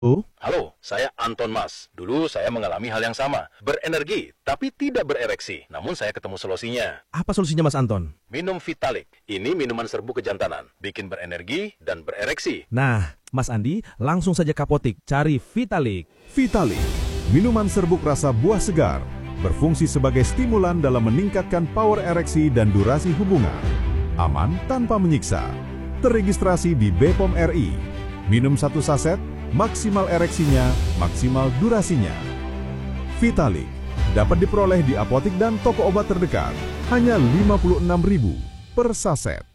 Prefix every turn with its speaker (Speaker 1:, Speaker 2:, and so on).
Speaker 1: Oh,
Speaker 2: Halo, saya Anton Mas. Dulu saya mengalami hal yang sama. Berenergi, tapi tidak berereksi. Namun saya ketemu solusinya.
Speaker 1: apa solusinya Mas Anton?
Speaker 2: Minum Vitalik. Ini minuman serbu kejantanan. Bikin berenergi dan berereksi.
Speaker 1: Nah, Mas Andi, langsung saja ke apotik, cari Vitalik.
Speaker 3: Vitalik, minuman serbuk rasa buah segar, berfungsi sebagai stimulan dalam meningkatkan power ereksi dan durasi hubungan. Aman tanpa menyiksa. Terregistrasi di BPOM RI. Minum 1 saset, maksimal ereksinya, maksimal durasinya. Vitalik dapat diperoleh di apotik dan toko obat terdekat. Hanya Rp56.000 per saset.